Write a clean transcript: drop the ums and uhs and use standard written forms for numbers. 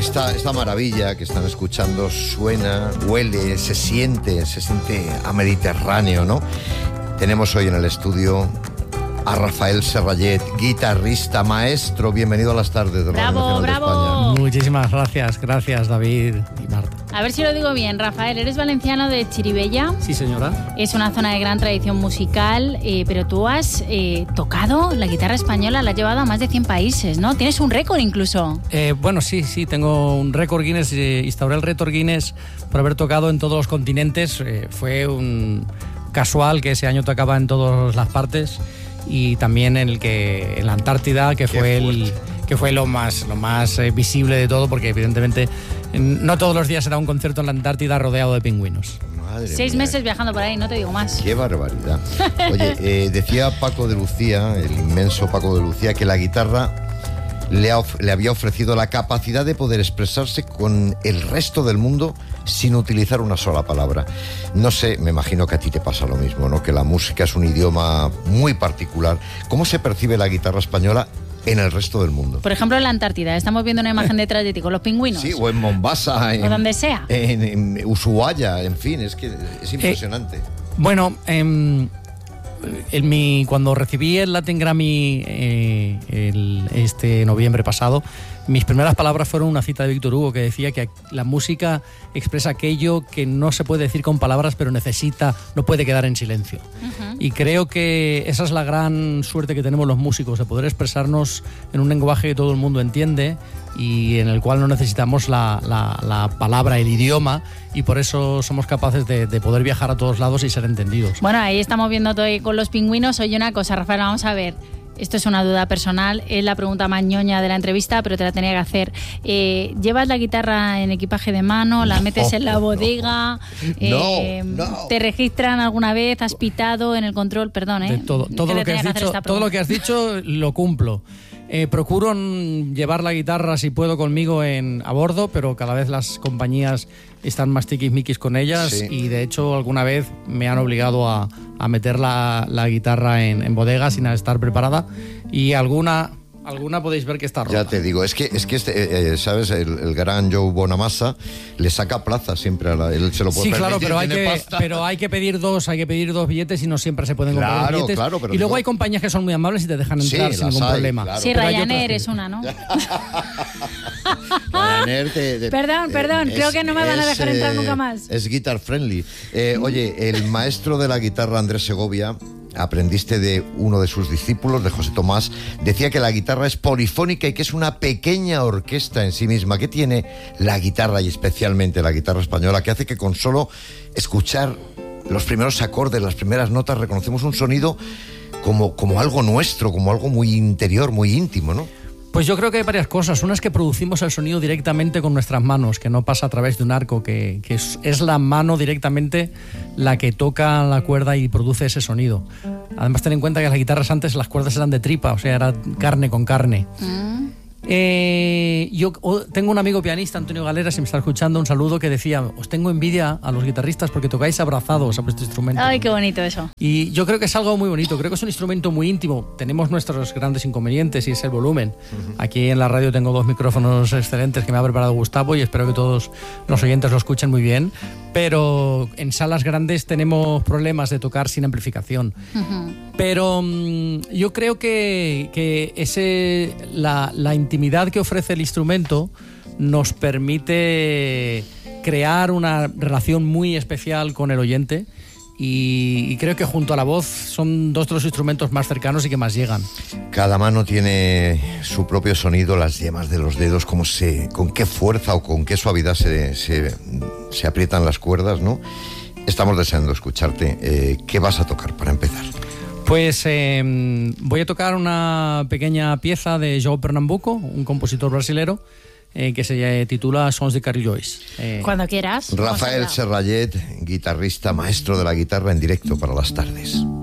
Esta maravilla que están escuchando suena, huele, se siente a Mediterráneo, ¿no? Tenemos hoy en el estudio a Rafael Serrallet, guitarrista, maestro. Bienvenido a las tardes de Radio Nacional de España. Muchísimas gracias David y Marta. A ver si lo digo bien, Rafael, eres valenciano de Chirivella. Sí, señora. Es una zona de gran tradición musical, pero tú has tocado la guitarra española, la has llevado a más de 100 países, ¿no? Tienes un récord incluso. Bueno, sí, tengo un récord Guinness, instauré el récord Guinness por haber tocado en todos los continentes. Fue un casual que ese año tocaba en todas las partes. Y también en la Antártida, que fue lo más visible de todo, porque evidentemente no todos los días se da un concierto en la Antártida rodeado de pingüinos. Madre 6 mía. meses viajando por ahí, no te digo más. Qué barbaridad. Oye, decía Paco de Lucía, el inmenso Paco de Lucía, que la guitarra le había ofrecido la capacidad de poder expresarse con el resto del mundo sin utilizar una sola palabra. No sé, me imagino que a ti te pasa lo mismo, ¿no? Que la música es un idioma muy particular. ¿Cómo se percibe la guitarra española en el resto del mundo? Por ejemplo, en la Antártida, estamos viendo una imagen detrás de ti con los pingüinos. Sí, o en Mombasa, o donde sea. En Ushuaia, en fin, es que es impresionante. Bueno, cuando recibí el Latin Grammy este noviembre pasado, mis primeras palabras fueron una cita de Víctor Hugo que decía que la música expresa aquello que no se puede decir con palabras, pero no puede quedar en silencio. Uh-huh. Y creo que esa es la gran suerte que tenemos los músicos, de poder expresarnos en un lenguaje que todo el mundo entiende y en el cual no necesitamos la palabra, el idioma, y por eso somos capaces de poder viajar a todos lados y ser entendidos. Bueno, ahí estamos viendo todo con los pingüinos. Oye, una cosa, Rafael, vamos a ver. Esto es una duda personal, es la pregunta más ñoña de la entrevista, pero te la tenía que hacer. ¿Llevas la guitarra en equipaje de mano? ¿La metes en la bodega? No. ¿Te registran alguna vez? ¿Has pitado en el control? Perdón, ¿eh? Todo lo que has dicho lo cumplo. Procuro llevar la guitarra, si puedo, conmigo a bordo, pero cada vez las compañías están más tiquismiquis con ellas, sí. Y de hecho alguna vez me han obligado a meter la guitarra en bodega sin estar preparada, y alguna podéis ver que está rota. Ya te digo, es que ¿sabes? El gran Joe Bonamassa le saca plaza siempre él se lo puede permitir. Sí, claro, pero hay que pedir dos billetes y no siempre se pueden comprar billetes. Claro, pero y luego hay compañías que son muy amables y te dejan entrar sin ningún problema. Claro. Sí, Ryanair es una, ¿no? Ryanair Perdón, creo que no me van a dejar entrar nunca más. Es guitar friendly. Oye, el maestro de la guitarra, Andrés Segovia, aprendiste de uno de sus discípulos, de José Tomás, decía que la guitarra es polifónica y que es una pequeña orquesta en sí misma. ¿Qué tiene la guitarra, y especialmente la guitarra española, que hace que con solo escuchar los primeros acordes, las primeras notas, reconocemos un sonido como algo nuestro, como algo muy interior, muy íntimo, ¿no? Pues yo creo que hay varias cosas. Una es que producimos el sonido directamente con nuestras manos, que no pasa a través de un arco, que es la mano directamente la que toca la cuerda y produce ese sonido. Además, ten en cuenta que las guitarras antes las cuerdas eran de tripa, o sea, era carne con carne. Yo tengo un amigo pianista, Antonio Galera, si me está escuchando, un saludo, que decía: os tengo envidia a los guitarristas porque tocáis abrazados a vuestro instrumento. Ay, qué bonito eso. Y yo creo que es algo muy bonito, creo que es un instrumento muy íntimo. Tenemos nuestros grandes inconvenientes y es el volumen. Uh-huh. Aquí en la radio tengo 2 micrófonos excelentes que me ha preparado Gustavo y espero que todos los oyentes lo escuchen muy bien, pero en salas grandes tenemos problemas de tocar sin amplificación. Uh-huh. Pero yo creo que la intimidad que ofrece el instrumento nos permite crear una relación muy especial con el oyente, y creo que junto a la voz son 2 de los instrumentos más cercanos y que más llegan. Cada mano tiene su propio sonido, las yemas de los dedos, con qué fuerza o con qué suavidad se aprietan las cuerdas, ¿no? Estamos deseando escucharte. ¿Qué vas a tocar para empezar? Pues voy a tocar una pequeña pieza de João Pernambuco, un compositor brasilero, que se titula Sons de Carrilhões. Cuando quieras. Rafael Serrallet, guitarrista, maestro de la guitarra en directo para las tardes.